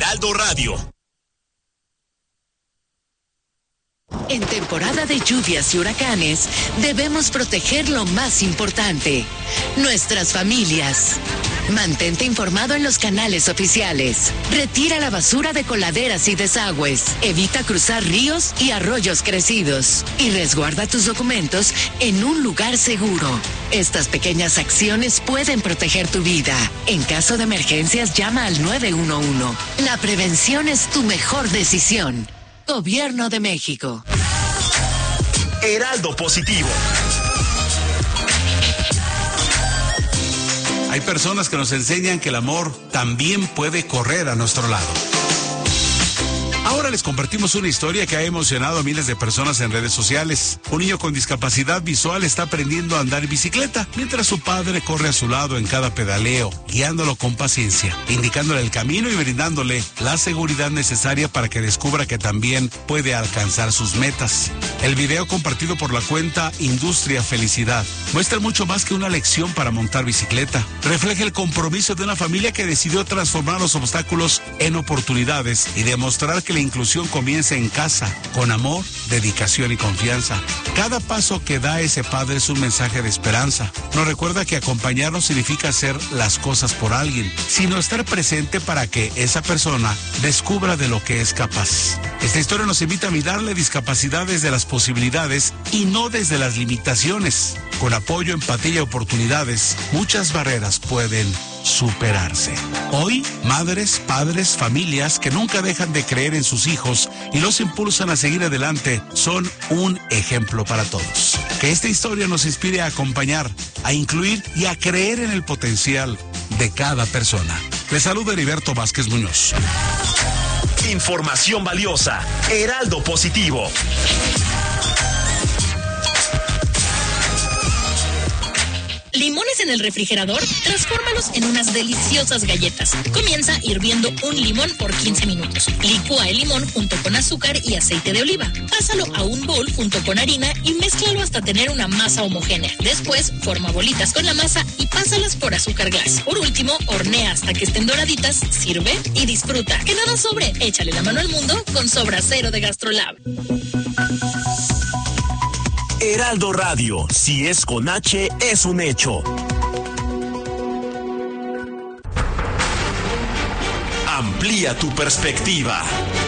Heraldo Radio. En temporada de lluvias y huracanes, debemos proteger lo más importante, nuestras familias. Mantente informado en los canales oficiales. Retira la basura de coladeras y desagües. Evita cruzar ríos y arroyos crecidos. Y resguarda tus documentos en un lugar seguro. Estas pequeñas acciones pueden proteger tu vida. En caso de emergencias, llama al 911. La prevención es tu mejor decisión. Gobierno de México. Heraldo Positivo. Hay personas que nos enseñan que el amor también puede correr a nuestro lado. Ahora les compartimos una historia que ha emocionado a miles de personas en redes sociales. Un niño con discapacidad visual está aprendiendo a andar en bicicleta, mientras su padre corre a su lado en cada pedaleo, guiándolo con paciencia, indicándole el camino y brindándole la seguridad necesaria para que descubra que también puede alcanzar sus metas. El video compartido por la cuenta Industria Felicidad muestra mucho más que una lección para montar bicicleta. Refleja el compromiso de una familia que decidió transformar los obstáculos en oportunidades y demostrar que la inclusión comienza en casa, con amor, dedicación y confianza. Cada paso que da ese padre es un mensaje de esperanza. Nos recuerda que acompañar no significa hacer las cosas por alguien, sino estar presente para que esa persona descubra de lo que es capaz. Esta historia nos invita a mirar la discapacidad desde las posibilidades y no desde las limitaciones. Con apoyo, empatía y oportunidades, muchas barreras pueden superarse. Hoy, madres, padres, familias que nunca dejan de creer en sus hijos y los impulsan a seguir adelante son un ejemplo para todos. Que esta historia nos inspire a acompañar, a incluir y a creer en el potencial de cada persona. Les saluda Heriberto Vázquez Muñoz. Información valiosa. Heraldo Positivo. ¿Limones en el refrigerador? Transfórmalos en unas deliciosas galletas. Comienza hirviendo un limón por 15 minutos. Licúa el limón junto con azúcar y aceite de oliva. Pásalo a un bowl junto con harina y mézclalo hasta tener una masa homogénea. Después, forma bolitas con la masa y pásalas por azúcar glass. Por último, hornea hasta que estén doraditas, sirve y disfruta. Que nada sobre, échale la mano al mundo con Sobrasero de Gastrolab. Heraldo Radio, si es con H, es un hecho. Amplía tu perspectiva.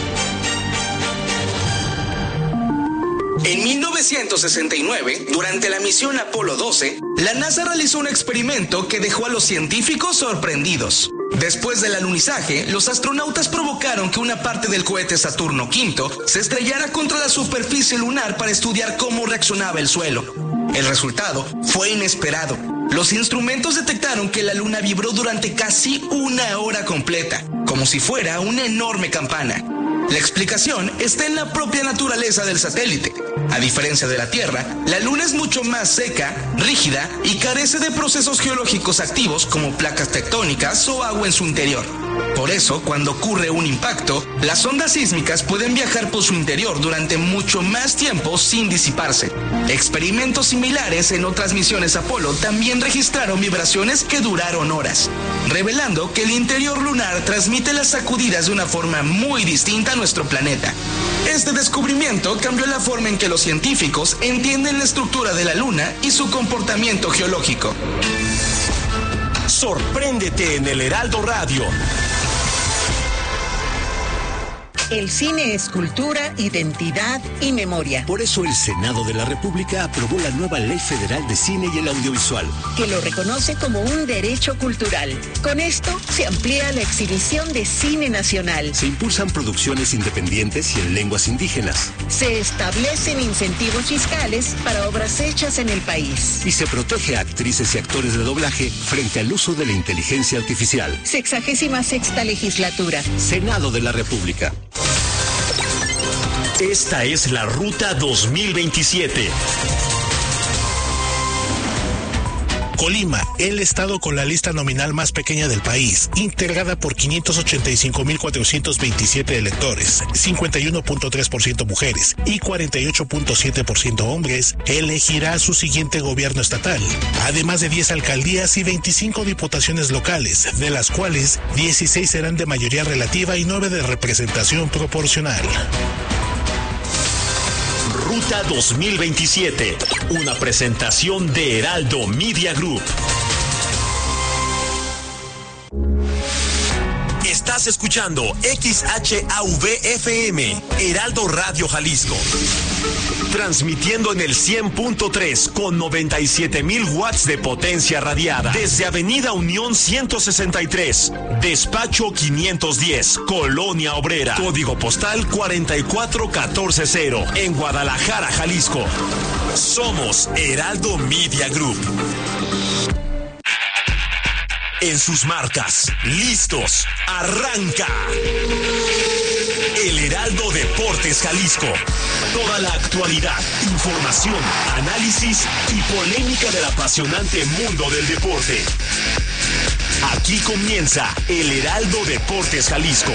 En 1969, durante la misión Apolo 12, la NASA realizó un experimento que dejó a los científicos sorprendidos. Después del alunizaje, los astronautas provocaron que una parte del cohete Saturno V se estrellara contra la superficie lunar para estudiar cómo reaccionaba el suelo. El resultado fue inesperado. Los instrumentos detectaron que la luna vibró durante casi una hora completa, como si fuera una enorme campana. La explicación está en la propia naturaleza del satélite. A diferencia de la Tierra, la Luna es mucho más seca, rígida y carece de procesos geológicos activos como placas tectónicas o agua en su interior. Por eso, cuando ocurre un impacto, las ondas sísmicas pueden viajar por su interior durante mucho más tiempo sin disiparse. Experimentos similares en otras misiones Apolo también registraron vibraciones que duraron horas, revelando que el interior lunar transmite las sacudidas de una forma muy distinta a nuestro planeta. Este descubrimiento cambió la forma en que los científicos entienden la estructura de la Luna y su comportamiento geológico. Sorpréndete en el Heraldo Radio. El cine es cultura, identidad y memoria. Por eso el Senado de la República aprobó la nueva Ley Federal de Cine y el Audiovisual, que lo reconoce como un derecho cultural. Con esto se amplía la exhibición de cine nacional. Se impulsan producciones independientes y en lenguas indígenas. Se establecen incentivos fiscales para obras hechas en el país. Y se protege a actrices y actores de doblaje frente al uso de la inteligencia artificial. 66ª legislatura. Senado de la República. Esta es la Ruta 2027. Colima, el estado con la lista nominal más pequeña del país, integrada por 585,427 electores, 51.3% mujeres y 48.7% hombres, elegirá su siguiente gobierno estatal, además de 10 alcaldías y 25 diputaciones locales, de las cuales 16 serán de mayoría relativa y 9 de representación proporcional. Ruta 2027, una presentación de Heraldo Media Group. Estás escuchando XHAV-FM, Heraldo Radio Jalisco. Transmitiendo en el 100.3 con 97,000 watts de potencia radiada. Desde Avenida Unión 163, Despacho 510, Colonia Obrera. Código postal 44140, en Guadalajara, Jalisco. Somos Heraldo Media Group. En sus marcas, listos, arranca. El Heraldo Deportes Jalisco. Toda la actualidad, información, análisis y polémica del apasionante mundo del deporte. Aquí comienza el Heraldo Deportes Jalisco.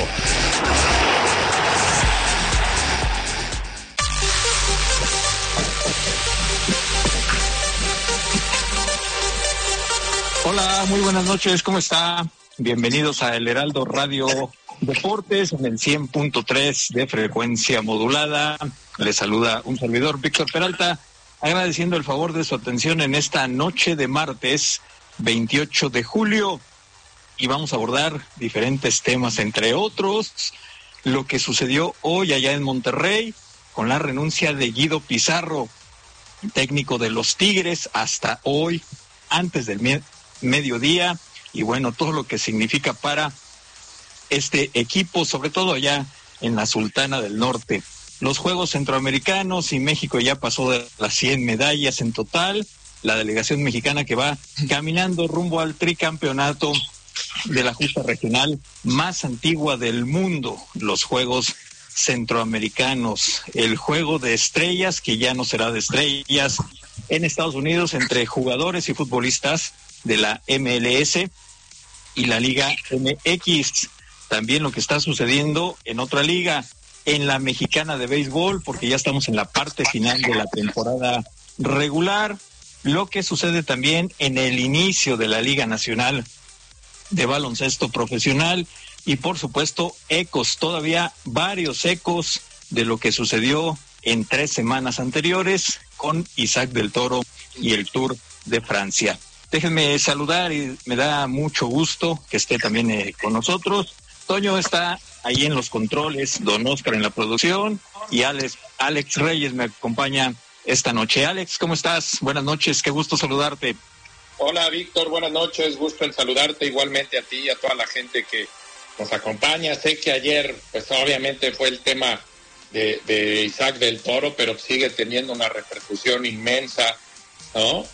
Hola, muy buenas noches, ¿cómo está? Bienvenidos a El Heraldo Radio Deportes en el 100.3 de frecuencia modulada. Les saluda un servidor, Víctor Peralta, agradeciendo el favor de su atención en esta noche de martes 28 de julio. Y vamos a abordar diferentes temas, entre otros, lo que sucedió hoy allá en Monterrey con la renuncia de Guido Pizarro, técnico de los Tigres, hasta hoy, antes del mediodía, y bueno, todo lo que significa para este equipo, sobre todo allá en la Sultana del Norte. Los Juegos Centroamericanos, y México ya pasó de las 100 medallas en total. La delegación mexicana que va caminando rumbo al tricampeonato de la justa regional más antigua del mundo, los Juegos Centroamericanos. El juego de estrellas, que ya no será de estrellas, en Estados Unidos entre jugadores y futbolistas de la MLS y la Liga MX. También lo que está sucediendo en otra liga, en la Mexicana de Béisbol, porque ya estamos en la parte final de la temporada regular. Lo que sucede también en el inicio de la Liga Nacional de Baloncesto Profesional, y por supuesto ecos, todavía varios ecos de lo que sucedió en 3 semanas anteriores con Isaac del Toro y el Tour de Francia. Déjenme saludar, y me da mucho gusto que esté también con nosotros. Toño está ahí en los controles, don Oscar en la producción, y Alex Reyes me acompaña esta noche. Alex, ¿cómo estás? Buenas noches, qué gusto saludarte. Hola Víctor, buenas noches, gusto en saludarte, igualmente a ti y a toda la gente que nos acompaña. Sé que ayer, pues obviamente fue el tema de Isaac del Toro, pero sigue teniendo una repercusión inmensa, ¿no?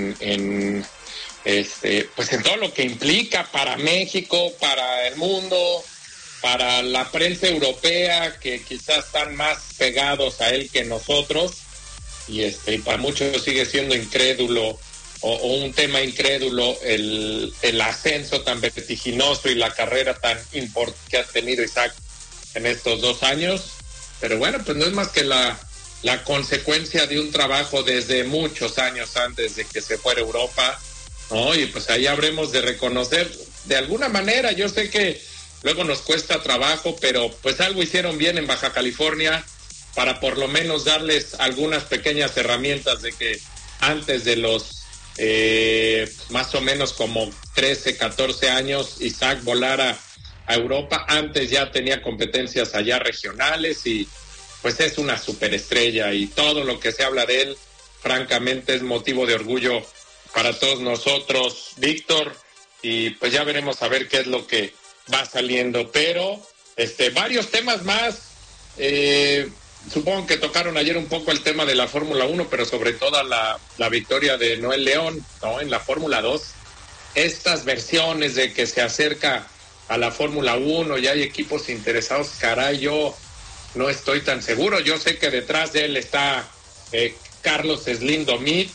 Pues en todo lo que implica para México, para el mundo, para la prensa europea, que quizás están más pegados a él que nosotros, y para muchos sigue siendo incrédulo o un tema incrédulo el ascenso tan vertiginoso y la carrera tan importante que ha tenido Isaac en estos 2 años. Pero bueno, pues no es más que la consecuencia de un trabajo desde muchos años antes de que se fuera a Europa, ¿no? Y pues ahí habremos de reconocer de alguna manera. Yo sé que luego nos cuesta trabajo, pero pues algo hicieron bien en Baja California para por lo menos darles algunas pequeñas herramientas de que antes de los más o menos como 13, 14 años Isaac volara a Europa. Antes ya tenía competencias allá regionales y pues es una superestrella, y todo lo que se habla de él francamente es motivo de orgullo para todos nosotros, Víctor, y pues ya veremos a ver qué es lo que va saliendo. Pero varios temas más, supongo que tocaron ayer un poco el tema de la Fórmula 1, pero sobre todo la victoria de Noel León, ¿no? En la Fórmula 2, estas versiones de que se acerca a la Fórmula 1, ya hay equipos interesados, caray, yo no estoy tan seguro. Yo sé que detrás de él está Carlos Slim Domit,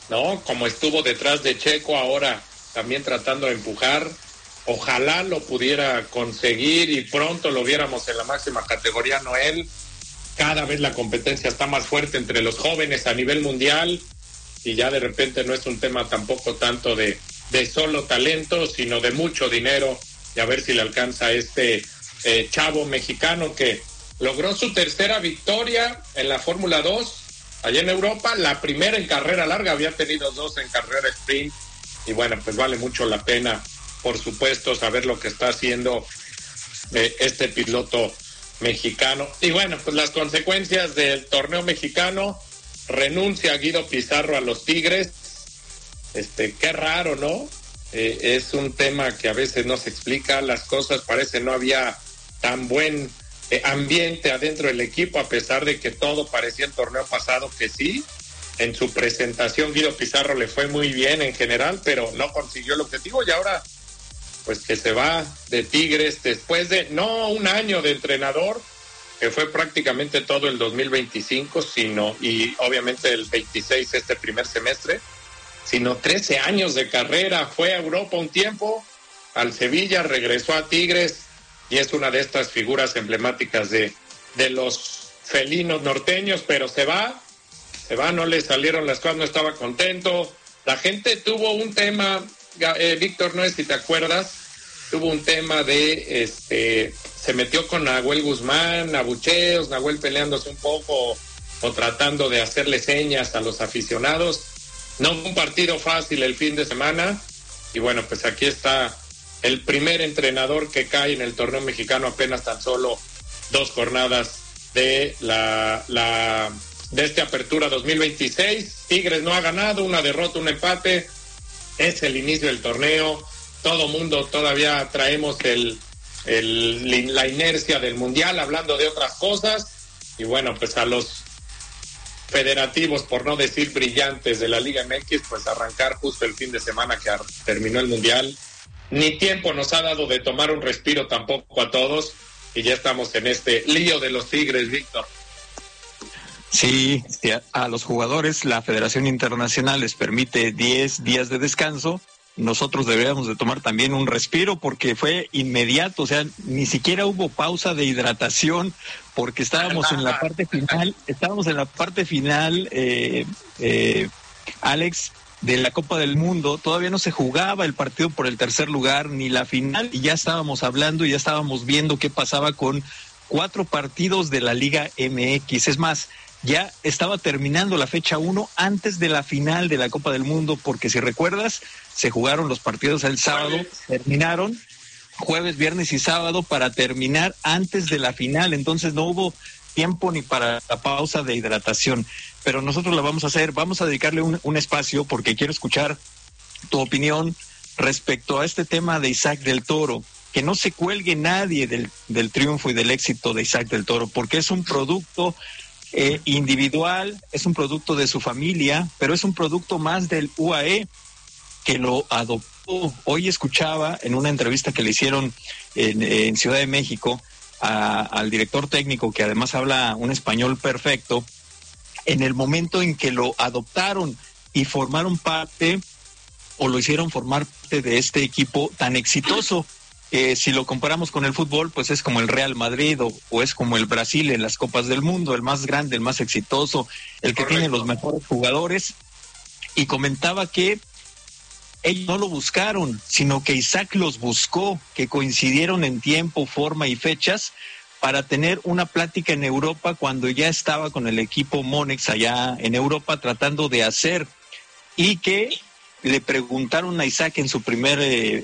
¿no? Como estuvo detrás de Checo, ahora también tratando de empujar. Ojalá lo pudiera conseguir y pronto lo viéramos en la máxima categoría, Noel. Cada vez la competencia está más fuerte entre los jóvenes a nivel mundial y ya de repente no es un tema tampoco tanto de solo talento, sino de mucho dinero, y a ver si le alcanza a este chavo mexicano que logró su tercera victoria en la Fórmula 2 allá en Europa, la primera en carrera larga, había tenido 2 en carrera sprint, y bueno, pues vale mucho la pena, por supuesto, saber lo que está haciendo este piloto mexicano. Y bueno, pues las consecuencias del torneo mexicano: renuncia Guido Pizarro a los Tigres. Qué raro, ¿no? Es un tema que a veces no se explica, las cosas parece no había tan buen ambiente adentro del equipo, a pesar de que todo parecía el torneo pasado que sí. En su presentación Guido Pizarro le fue muy bien en general, pero no consiguió el objetivo, y ahora pues que se va de Tigres después de no un año de entrenador, que fue prácticamente todo el 2025, y obviamente el 26 este primer semestre, sino 13 años de carrera. Fue a Europa un tiempo, al Sevilla, regresó a Tigres, y es una de estas figuras emblemáticas de los felinos norteños, pero se va, no le salieron las cosas, no estaba contento. La gente tuvo un tema, Víctor, no sé si te acuerdas, tuvo un tema de, se metió con Nahuel Guzmán, abucheos, Nahuel peleándose un poco o tratando de hacerle señas a los aficionados. No fue un partido fácil el fin de semana, y bueno, pues aquí está el primer entrenador que cae en el torneo mexicano, apenas tan solo 2 jornadas de de esta apertura 2026. Tigres no ha ganado, una derrota, un empate. Es el inicio del torneo. Todo mundo todavía traemos la inercia del mundial, hablando de otras cosas. Y bueno, pues a los federativos, por no decir brillantes, de la Liga MX, pues arrancar justo el fin de semana que terminó el mundial. Ni tiempo nos ha dado de tomar un respiro tampoco a todos, y ya estamos en este lío de los Tigres, Víctor. Sí, a los jugadores la Federación Internacional les permite 10 días de descanso. Nosotros deberíamos de tomar también un respiro, porque fue inmediato, o sea, ni siquiera hubo pausa de hidratación, porque estábamos en la parte final, Alex, de la Copa del Mundo. Todavía no se jugaba el partido por el tercer lugar, ni la final, y ya estábamos hablando y ya estábamos viendo qué pasaba con 4 partidos de la Liga MX. Es más, ya estaba terminando la fecha 1 antes de la final de la Copa del Mundo, porque si recuerdas, se jugaron los partidos el sábado, terminaron jueves, viernes y sábado para terminar antes de la final, entonces no hubo tiempo ni para la pausa de hidratación, pero nosotros la vamos a hacer, vamos a dedicarle un espacio, porque quiero escuchar tu opinión respecto a este tema de Isaac del Toro. Que no se cuelgue nadie del triunfo y del éxito de Isaac del Toro, porque es un producto individual, es un producto de su familia, pero es un producto más del UAE, que lo adoptó. Hoy escuchaba en una entrevista que le hicieron en Ciudad de México al director técnico, que además habla un español perfecto, en el momento en que lo adoptaron y formaron parte, o lo hicieron formar parte de este equipo tan exitoso. Si lo comparamos con el fútbol, pues es como el Real Madrid o es como el Brasil en las Copas del Mundo, el más grande, el más exitoso, el que tiene los mejores jugadores. Y comentaba que ellos no lo buscaron, sino que Isaac los buscó, que coincidieron en tiempo, forma y fechas para tener una plática en Europa, cuando ya estaba con el equipo Monex allá en Europa tratando de hacer, y que le preguntaron a Isaac en su primer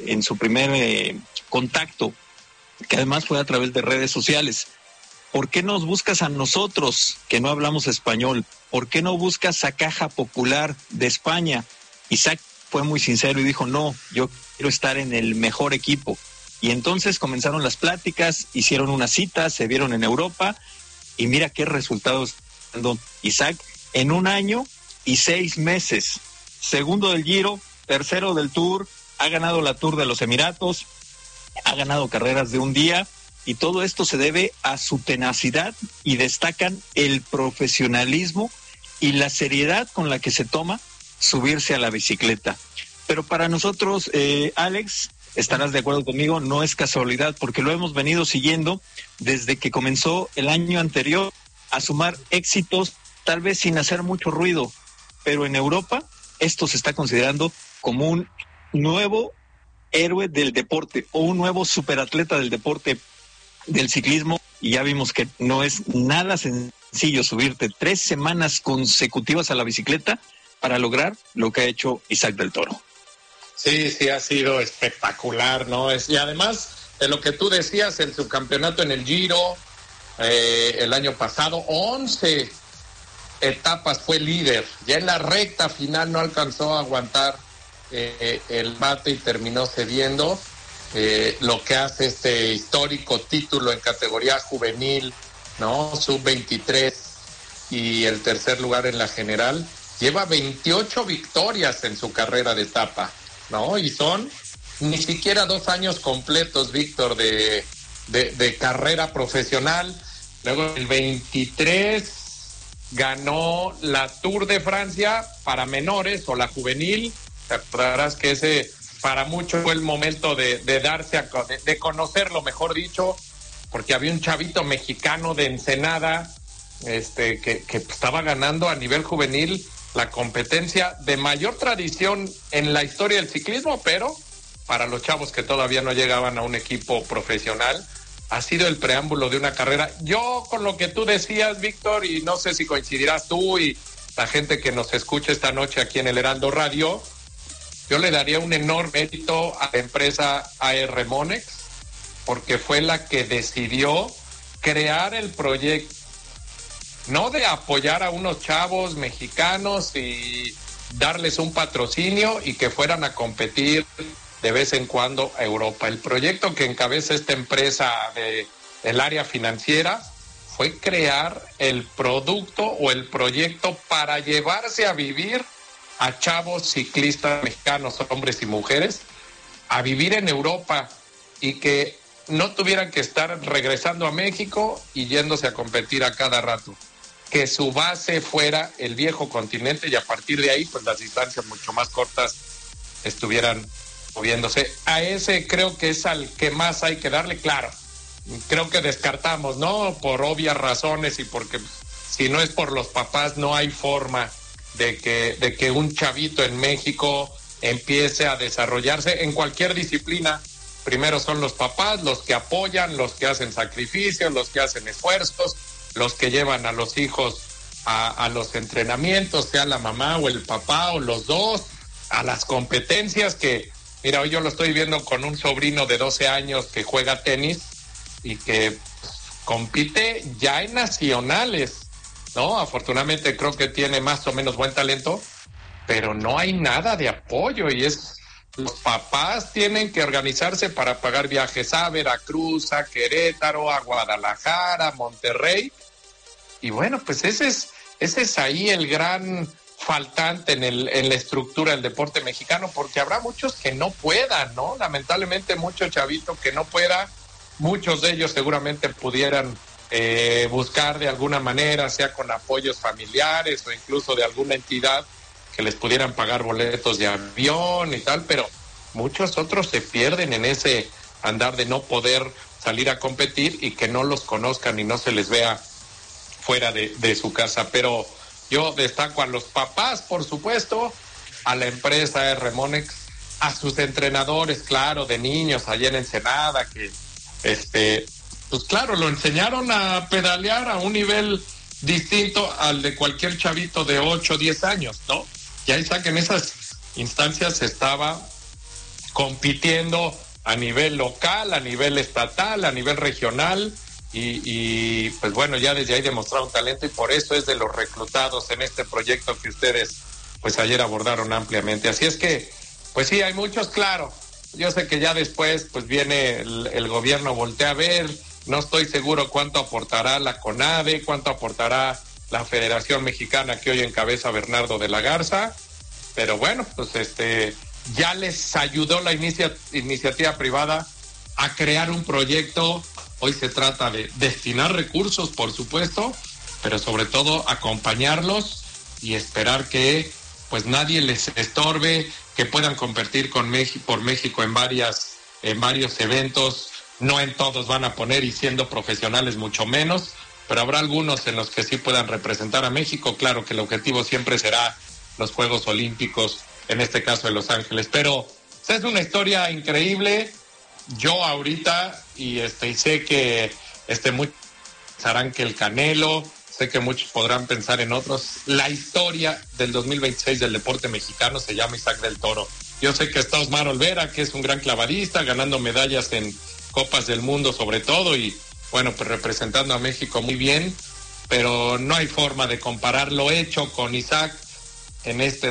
contacto, que además fue a través de redes sociales: ¿por qué nos buscas a nosotros que no hablamos español? ¿Por qué no buscas a Caja Popular de España? Isaac fue muy sincero y dijo: no, yo quiero estar en el mejor equipo. Y entonces comenzaron las pláticas, hicieron una cita, se vieron en Europa, y mira qué resultados dando Isaac en 1 año y 6 meses. Segundo del Giro, tercero del Tour, ha ganado la Tour de los Emiratos, ha ganado carreras de un día, y todo esto se debe a su tenacidad, y destacan el profesionalismo y la seriedad con la que se toma subirse a la bicicleta. Pero para nosotros, Alex, estarás de acuerdo conmigo, no es casualidad, porque lo hemos venido siguiendo desde que comenzó el año anterior a sumar éxitos, tal vez sin hacer mucho ruido, pero en Europa esto se está considerando como un nuevo héroe del deporte o un nuevo superatleta del deporte del ciclismo, y ya vimos que no es nada sencillo subirte 3 semanas consecutivas a la bicicleta para lograr lo que ha hecho Isaac del Toro. Sí, ha sido espectacular, ¿no? Y además de lo que tú decías, el subcampeonato en el Giro, el año pasado, 11 etapas fue líder. Ya en la recta final no alcanzó a aguantar el mate y terminó cediendo. Lo que hace este histórico título en categoría juvenil, ¿no? Sub-23 y el tercer lugar en la general. Lleva 28 victorias en su carrera de etapa, ¿no? Y son ni siquiera 2 años completos, Víctor, de carrera profesional. Luego el 23 ganó la Tour de Francia para menores o la juvenil. Te acordarás que ese para muchos fue el momento de darse de conocerlo, mejor dicho, porque había un chavito mexicano de Ensenada que estaba ganando a nivel juvenil la competencia de mayor tradición en la historia del ciclismo, pero para los chavos que todavía no llegaban a un equipo profesional, ha sido el preámbulo de una carrera. Yo, con lo que tú decías, Víctor, y no sé si coincidirás tú y la gente que nos escucha esta noche aquí en el Heraldo Radio, yo le daría un enorme mérito a la empresa AR Monex, porque fue la que decidió crear el proyecto, no de apoyar a unos chavos mexicanos y darles un patrocinio y que fueran a competir de vez en cuando a Europa. El proyecto que encabeza esta empresa del área financiera fue crear el producto o el proyecto para llevarse a vivir a chavos ciclistas mexicanos, hombres y mujeres, a vivir en Europa y que no tuvieran que estar regresando a México y yéndose a competir a cada rato. Que su base fuera el viejo continente y a partir de ahí, pues las distancias mucho más cortas estuvieran moviéndose. A ese creo que es al que más hay que darle, claro. Creo que descartamos, ¿no? Por obvias razones y porque si no es por los papás no hay forma de que un chavito en México empiece a desarrollarse en cualquier disciplina. Primero son los papás, los que apoyan, los que hacen sacrificios, los que hacen esfuerzos, los que llevan a los hijos a los entrenamientos, sea la mamá o el papá o los dos, a las competencias que, mira, hoy yo lo estoy viendo con un sobrino de 12 años que juega tenis y que compite ya en nacionales, ¿no? Afortunadamente creo que tiene más o menos buen talento, pero no hay nada de apoyo y los papás tienen que organizarse para pagar viajes a Veracruz, a Querétaro, a Guadalajara, a Monterrey. Y bueno, pues ese es ahí el gran faltante en la estructura del deporte mexicano, porque habrá muchos que no puedan, ¿no? Lamentablemente mucho chavito que no pueda, muchos de ellos seguramente pudieran buscar de alguna manera, sea con apoyos familiares o incluso de alguna entidad que les pudieran pagar boletos de avión y tal, pero muchos otros se pierden en ese andar de no poder salir a competir y que no los conozcan y no se les vea fuera de su casa. Pero yo destaco a los papás, por supuesto, a la empresa AR Monex, a sus entrenadores, claro, de niños allá en Ensenada, que pues claro, lo enseñaron a pedalear a un nivel distinto al de cualquier chavito de 8 o 10 años, ¿no? Ya Isaac en esas instancias estaba compitiendo a nivel local, a nivel estatal, a nivel regional y pues bueno, ya desde ahí demostraron talento y por eso es de los reclutados en este proyecto que ustedes pues ayer abordaron ampliamente. Así es que, pues sí, hay muchos, claro. Yo sé que ya después pues viene el gobierno voltea a ver, no estoy seguro cuánto aportará la CONADE, cuánto aportará la Federación Mexicana que hoy encabeza Bernardo de la Garza, pero bueno, pues ya les ayudó la iniciativa privada a crear un proyecto. Hoy se trata de destinar recursos, por supuesto, pero sobre todo acompañarlos y esperar que pues nadie les estorbe, que puedan competir por México en varios eventos. No en todos van a poner, y siendo profesionales mucho menos, pero habrá algunos en los que sí puedan representar a México. Claro que el objetivo siempre será los Juegos Olímpicos, en este caso de Los Ángeles. Pero es una historia increíble. Yo ahorita, y sé que muchos pensarán que el Canelo, sé que muchos podrán pensar en otros. La historia del 2026 del deporte mexicano se llama Isaac del Toro. Yo sé que está Osmar Olvera, que es un gran clavadista, ganando medallas en Copas del Mundo sobre todo, y bueno, pues representando a México muy bien, pero no hay forma de comparar lo hecho con Isaac en este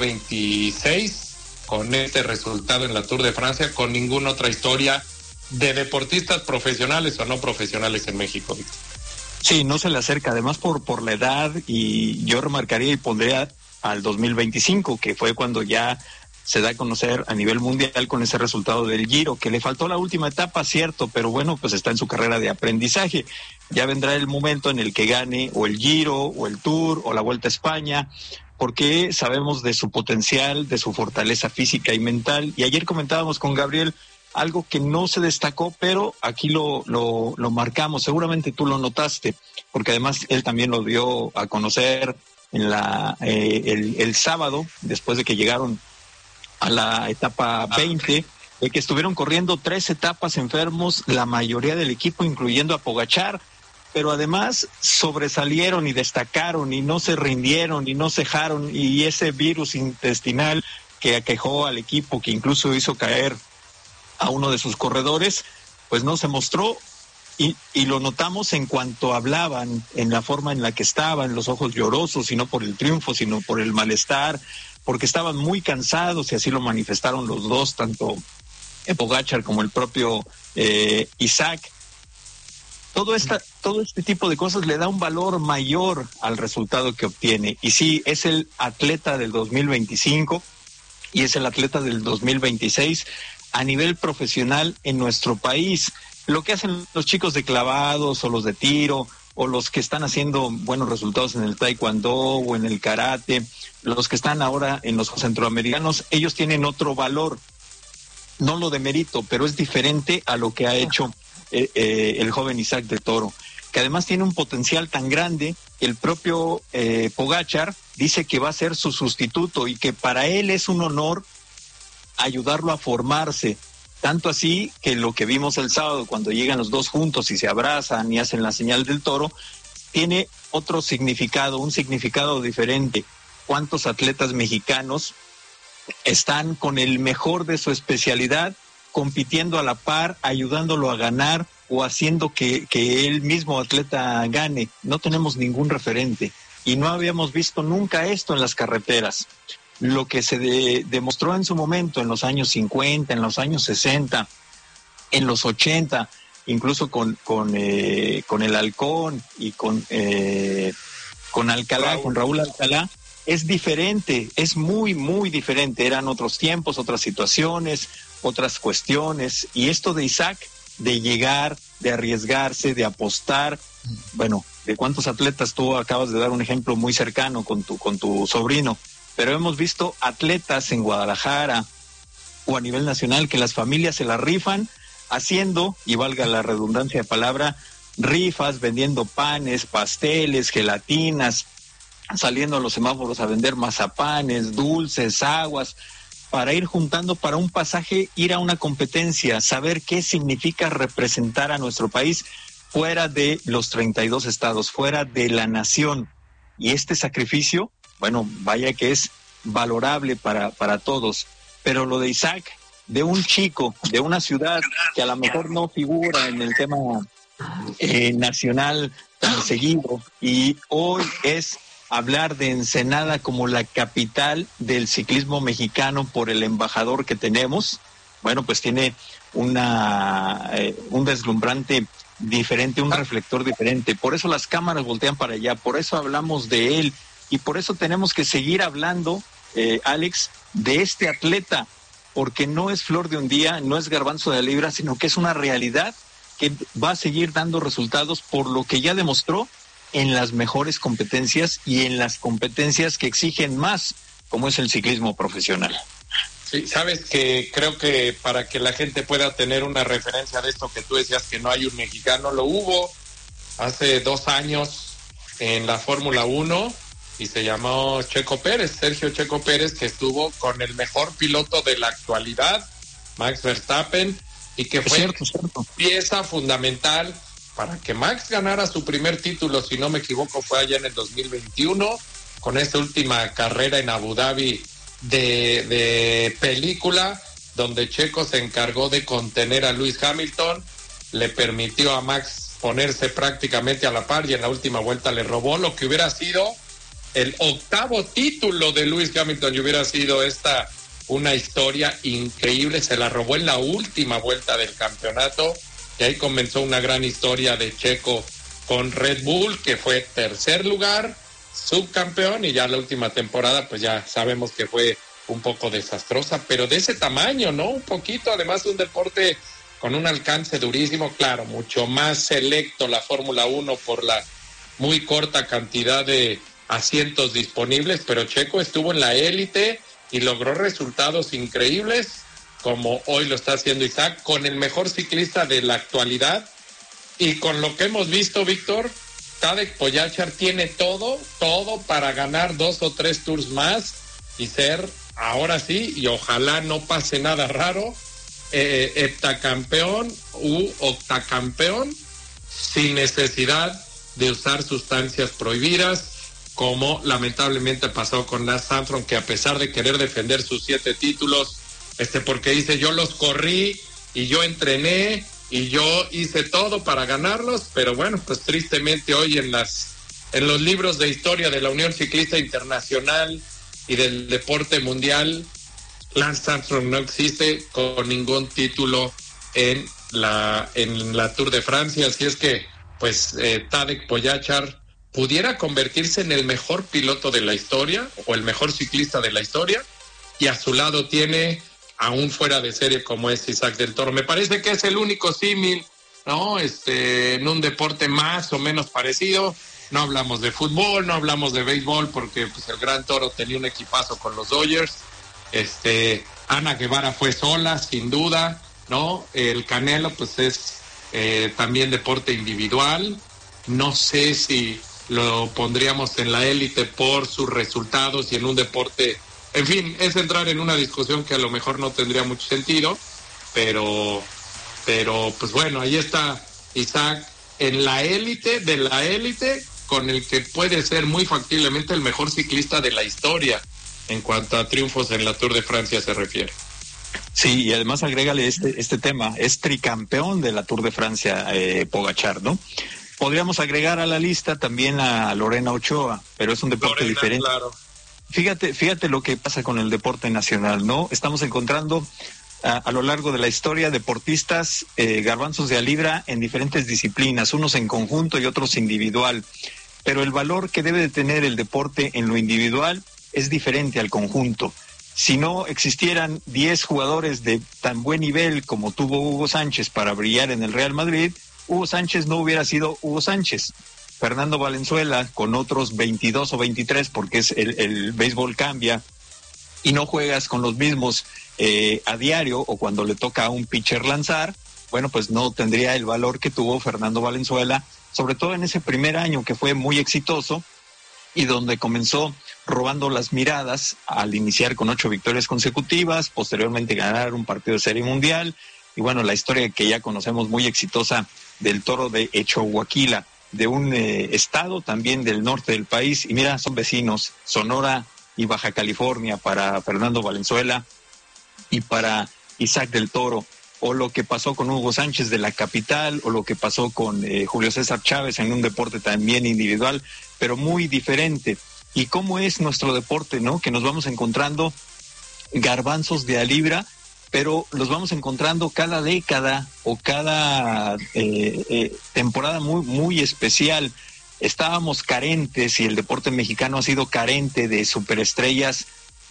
2026, con este resultado en la Tour de Francia, con ninguna otra historia de deportistas profesionales o no profesionales en México, Víctor. Sí, no se le acerca, además por la edad, y yo remarcaría y pondría al 2025, que fue cuando ya se da a conocer a nivel mundial con ese resultado del Giro, que le faltó la última etapa, cierto, pero bueno, pues está en su carrera de aprendizaje. Ya vendrá el momento en el que gane o el Giro, o el Tour, o la Vuelta a España, porque sabemos de su potencial, de su fortaleza física y mental. Y ayer comentábamos con Gabriel algo que no se destacó, pero aquí lo marcamos. Seguramente tú lo notaste, porque además él también lo dio a conocer en el sábado, después de que llegaron a la etapa 20, que estuvieron corriendo 3 etapas enfermos, la mayoría del equipo, incluyendo a Pogačar, pero además sobresalieron y destacaron y no se rindieron y no cejaron, y ese virus intestinal que aquejó al equipo, que incluso hizo caer a uno de sus corredores, pues no se mostró, y lo notamos en cuanto hablaban, en la forma en la que estaban, los ojos llorosos, y no por el triunfo, sino por el malestar, porque estaban muy cansados, y así lo manifestaron los dos, tanto Pogačar como el propio Isaac. Todo este tipo de cosas le da un valor mayor al resultado que obtiene. Y sí, es el atleta del 2025 y es el atleta del 2026 a nivel profesional en nuestro país. Lo que hacen los chicos de clavados o los de tiro, o los que están haciendo buenos resultados en el taekwondo o en el karate, los que están ahora en los centroamericanos, ellos tienen otro valor. No lo demerito, pero es diferente a lo que ha hecho el joven Isaac del Toro, que además tiene un potencial tan grande que el propio Pogačar dice que va a ser su sustituto, y que para él es un honor ayudarlo a formarse. Tanto así que lo que vimos el sábado, cuando llegan los dos juntos y se abrazan y hacen la señal del toro, tiene otro significado, un significado diferente. ¿Cuántos atletas mexicanos están con el mejor de su especialidad, compitiendo a la par, ayudándolo a ganar o haciendo que el mismo atleta gane? No tenemos ningún referente, y no habíamos visto nunca esto en las carreteras. Lo que se demostró en su momento, en los años 50, en los años 60, en los 80, incluso con el Halcón y con Alcalá, con Raúl Alcalá, es diferente, es muy, muy diferente. Eran otros tiempos, otras situaciones, otras cuestiones. Y esto de Isaac, de llegar, de arriesgarse, de apostar, bueno, ¿de cuántos atletas? Tú acabas de dar un ejemplo muy cercano con tu sobrino, pero hemos visto atletas en Guadalajara o a nivel nacional que las familias se la rifan haciendo, y valga la redundancia de palabra, rifas, vendiendo panes, pasteles, gelatinas, saliendo a los semáforos a vender mazapanes, dulces, aguas, para ir juntando para un pasaje, ir a una competencia, saber qué significa representar a nuestro país fuera de los 32 estados, fuera de la nación. Y este sacrificio, bueno, vaya que es valorable para todos. Pero lo de Isaac, de un chico, de una ciudad que a lo mejor no figura en el tema nacional tan seguido, y hoy es hablar de Ensenada como la capital del ciclismo mexicano por el embajador que tenemos, bueno, pues tiene un deslumbrante diferente, un reflector diferente. Por eso las cámaras voltean para allá, por eso hablamos de él, y por eso tenemos que seguir hablando, Alex, de este atleta, porque no es flor de un día, no es garbanzo de libra, sino que es una realidad que va a seguir dando resultados por lo que ya demostró en las mejores competencias y en las competencias que exigen más como es el ciclismo profesional. Sí, sabes que creo que para que la gente pueda tener una referencia de esto que tú decías que no hay un mexicano, lo hubo hace 2 años en la Fórmula 1 y se llamó Sergio Checo Pérez, que estuvo con el mejor piloto de la actualidad, Max Verstappen, y que fue cierto. Pieza fundamental para que Max ganara su primer título, si no me equivoco, fue allá en el 2021, con esta última carrera en Abu Dhabi de película, donde Checo se encargó de contener a Lewis Hamilton, le permitió a Max ponerse prácticamente a la par y en la última vuelta le robó lo que hubiera sido el 8º título de Lewis Hamilton, y hubiera sido una historia increíble. Se la robó en la última vuelta del campeonato y ahí comenzó una gran historia de Checo con Red Bull, que fue tercer lugar, subcampeón, y ya la última temporada pues ya sabemos que fue un poco desastrosa, pero de ese tamaño, ¿no? Un poquito, además un deporte con un alcance durísimo, claro, mucho más selecto la Fórmula 1 por la muy corta cantidad de asientos disponibles, pero Checo estuvo en la élite y logró resultados increíbles, como hoy lo está haciendo Isaac, con el mejor ciclista de la actualidad, y con lo que hemos visto, Víctor, Tadej Pogačar tiene todo para ganar 2 o 3 tours más y ser, ahora sí, y ojalá no pase nada raro, heptacampeón u octacampeón, sin necesidad de usar sustancias prohibidas, como lamentablemente pasó con Lance Armstrong, que a pesar de querer defender sus 7 títulos, porque dice yo los corrí y yo entrené y yo hice todo para ganarlos, pero bueno, pues tristemente hoy en los libros de historia de la Unión Ciclista Internacional y del deporte mundial, Lance Armstrong no existe con ningún título en la Tour de Francia, así es que pues Tadej Pogačar pudiera convertirse en el mejor piloto de la historia o el mejor ciclista de la historia, y a su lado tiene a un fuera de serie como es Isaac del Toro. Me parece que es el único símil, ¿no? En un deporte más o menos parecido. No hablamos de fútbol, no hablamos de béisbol, porque pues el Gran Toro tenía un equipazo con los Dodgers. Ana Guevara fue sola, sin duda, ¿no? El Canelo, pues es también deporte individual. No sé si lo pondríamos en la élite por sus resultados y en un deporte. En fin, es entrar en una discusión que a lo mejor no tendría mucho sentido, pero pues bueno, ahí está Isaac en la élite de la élite, con el que puede ser muy factiblemente el mejor ciclista de la historia en cuanto a triunfos en la Tour de Francia se refiere. Sí, y además agrégale este tema, es tricampeón de la Tour de Francia, Pogačar, ¿no? Podríamos agregar a la lista también a Lorena Ochoa, pero es un deporte diferente. Claro. Fíjate lo que pasa con el deporte nacional, ¿no? Estamos encontrando a lo largo de la historia deportistas garbanzos de a libra en diferentes disciplinas, unos en conjunto y otros individual, pero el valor que debe de tener el deporte en lo individual es diferente al conjunto. Si no existieran 10 jugadores de tan buen nivel como tuvo Hugo Sánchez para brillar en el Real Madrid, Hugo Sánchez no hubiera sido Hugo Sánchez. Fernando Valenzuela con otros 22 o 23, porque el béisbol cambia y no juegas con los mismos a diario o cuando le toca a un pitcher lanzar, bueno, pues no tendría el valor que tuvo Fernando Valenzuela, sobre todo en ese primer año que fue muy exitoso y donde comenzó robando las miradas al iniciar con 8 victorias consecutivas, posteriormente ganar un partido de Serie Mundial y bueno, la historia que ya conocemos muy exitosa del Toro de Echohuaquila, de un estado también del norte del país, y mira, son vecinos, Sonora y Baja California para Fernando Valenzuela y para Isaac del Toro, o lo que pasó con Hugo Sánchez de la capital, o lo que pasó con Julio César Chávez en un deporte también individual, pero muy diferente. Y cómo es nuestro deporte, ¿no? Que nos vamos encontrando garbanzos de a libra, pero los vamos encontrando cada década o cada temporada muy, muy especial. Estábamos carentes y el deporte mexicano ha sido carente de superestrellas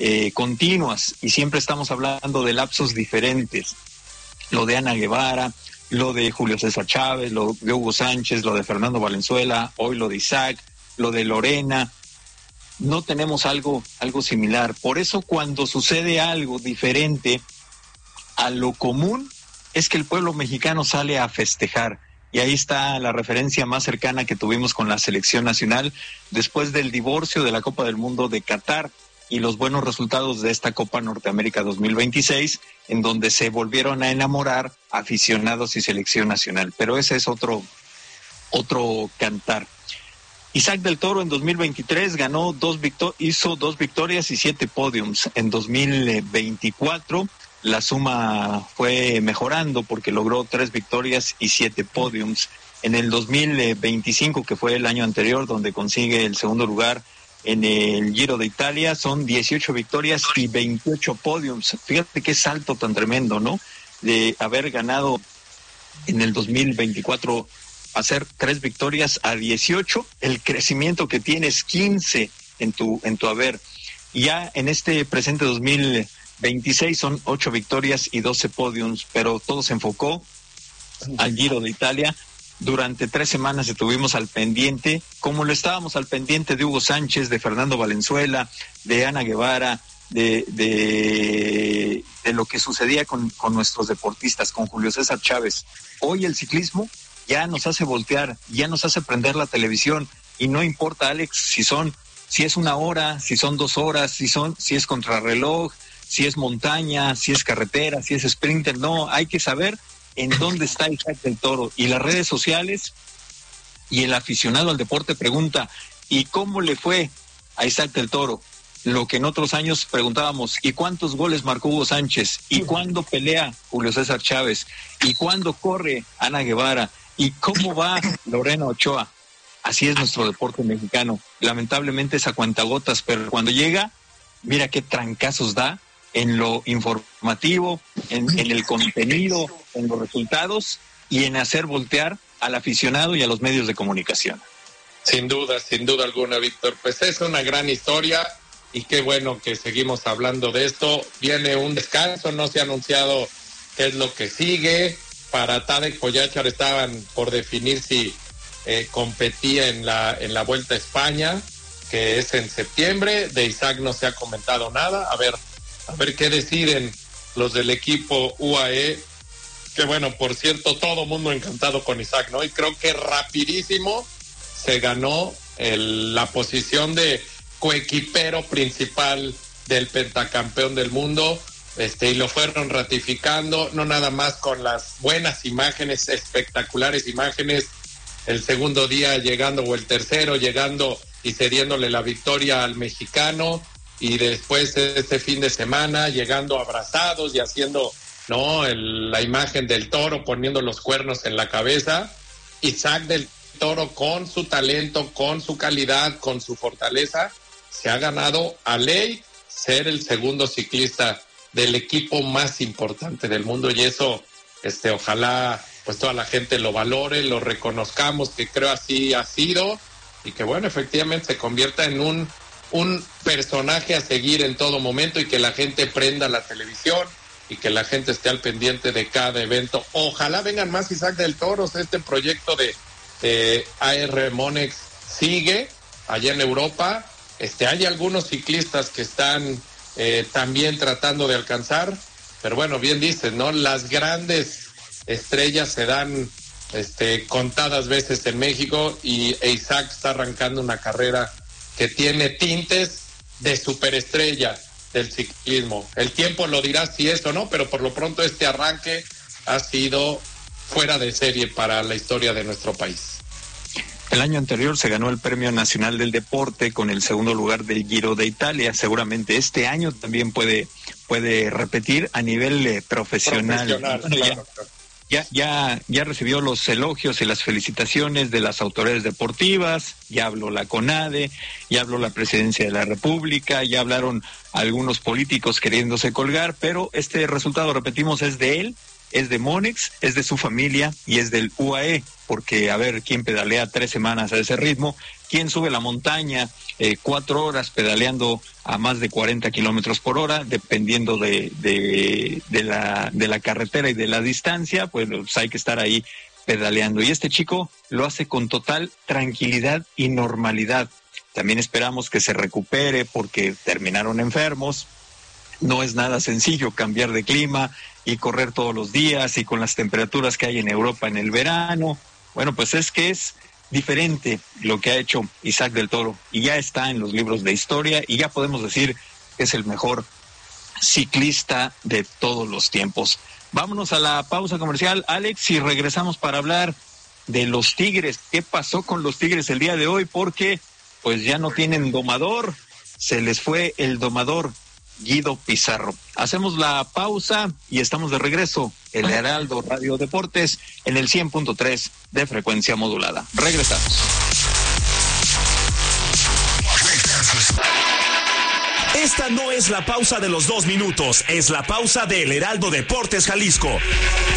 continuas y siempre estamos hablando de lapsos diferentes. Lo de Ana Guevara, lo de Julio César Chávez, lo de Hugo Sánchez, lo de Fernando Valenzuela, hoy lo de Isaac, lo de Lorena. no tenemos algo similar. Por eso cuando sucede algo diferente a lo común, es que el pueblo mexicano sale a festejar. Y ahí está la referencia más cercana que tuvimos con la selección nacional después del divorcio de la Copa del Mundo de Qatar y los buenos resultados de esta Copa Norteamérica 2026, en donde se volvieron a enamorar aficionados y selección nacional. Pero ese es otro cantar. Isaac del Toro en 2023 hizo 2 victorias y 7 podiums. En 2024 la suma fue mejorando porque logró 3 victorias y 7 podiums. En el 2025, que fue el año anterior, donde consigue el segundo lugar en el Giro de Italia, son 18 victorias y 28 podiums. Fíjate qué salto tan tremendo, ¿no? De haber ganado en el 2024, hacer 3 victorias a 18, el crecimiento que tienes 15 en tu haber. Y ya en este presente 2026 son 8 victorias y 12 podiums, pero todo se enfocó al Giro de Italia. Durante 3 semanas estuvimos al pendiente, como lo estábamos al pendiente de Hugo Sánchez, de Fernando Valenzuela, de Ana Guevara, de lo que sucedía con nuestros deportistas, con Julio César Chávez. Hoy el ciclismo ya nos hace voltear, ya nos hace prender la televisión, y no importa, Alex, si es 1 hora, si son 2 horas, si es contrarreloj, si es montaña, si es carretera, si es sprinter. No, hay que saber en dónde está Isaac del Toro. Y las redes sociales y el aficionado al deporte pregunta, ¿y cómo le fue a Isaac del Toro? Lo que en otros años preguntábamos, ¿y cuántos goles marcó Hugo Sánchez? ¿Y cuándo pelea Julio César Chávez? ¿Y cuándo corre Ana Guevara? ¿Y cómo va Lorena Ochoa? Así es nuestro deporte mexicano. Lamentablemente es a cuentagotas, pero cuando llega, mira qué trancazos da en lo informativo, en el contenido, en los resultados y en hacer voltear al aficionado y a los medios de comunicación. Sin duda alguna, Víctor. Pues es una gran historia y qué bueno que seguimos hablando de esto. Viene un descanso, no se ha anunciado qué es lo que sigue. Para Tadej Pogačar estaban por definir si competía en la Vuelta a España, que es en septiembre. De Isaac no se ha comentado nada. A ver qué deciden los del equipo UAE, que bueno, por cierto, todo mundo encantado con Isaac, ¿no? Y creo que rapidísimo se ganó la posición de coequipero principal del pentacampeón del mundo, y lo fueron ratificando, no nada más con las buenas imágenes, espectaculares imágenes, el segundo día llegando, o el tercero llegando y cediéndole la victoria al mexicano, y después este fin de semana llegando abrazados y haciendo la imagen del toro, poniendo los cuernos en la cabeza. Isaac del Toro, con su talento, con su calidad, con su fortaleza, se ha ganado a ley ser el segundo ciclista del equipo más importante del mundo, y eso ojalá pues toda la gente lo valore, lo reconozcamos, que creo así ha sido, y que bueno, efectivamente se convierta en un personaje a seguir en todo momento, y que la gente prenda la televisión y que la gente esté al pendiente de cada evento. Ojalá vengan más Isaac del Toro. Este proyecto de AR Monex sigue allá en Europa. Hay algunos ciclistas que están también tratando de alcanzar, pero bueno, bien dices, ¿no? Las grandes estrellas se dan contadas veces en México, y Isaac está arrancando una carrera que tiene tintes de superestrella del ciclismo. El tiempo lo dirá si es o no, pero por lo pronto este arranque ha sido fuera de serie para la historia de nuestro país. El año anterior se ganó el Premio Nacional del Deporte con el segundo lugar del Giro de Italia. Seguramente este año también puede repetir a nivel profesional. Claro. Ya recibió los elogios y las felicitaciones de las autoridades deportivas, ya habló la CONADE, ya habló la Presidencia de la República, ya hablaron algunos políticos queriéndose colgar, pero este resultado, repetimos, es de él, es de Monex, es de su familia y es del UAE, porque a ver quién pedalea 3 semanas a ese ritmo, quién sube la montaña 4 horas pedaleando a más de 40 kilómetros por hora, dependiendo de la carretera y de la distancia, pues hay que estar ahí pedaleando. Y este chico lo hace con total tranquilidad y normalidad. También esperamos que se recupere porque terminaron enfermos. No es nada sencillo cambiar de clima y correr todos los días, y con las temperaturas que hay en Europa en el verano. Bueno, pues es que es diferente lo que ha hecho Isaac del Toro, y ya está en los libros de historia, y ya podemos decir que es el mejor ciclista de todos los tiempos. Vámonos a la pausa comercial, Alex, y regresamos para hablar de los Tigres. ¿Qué pasó con los Tigres el día de hoy? Porque pues ya no tienen domador, se les fue el domador Guido Pizarro. Hacemos la pausa y estamos de regreso. El Heraldo Radio Deportes en el 100.3 de frecuencia modulada. Regresamos. Esta no es la pausa de los 2 minutos, es la pausa del Heraldo Deportes Jalisco.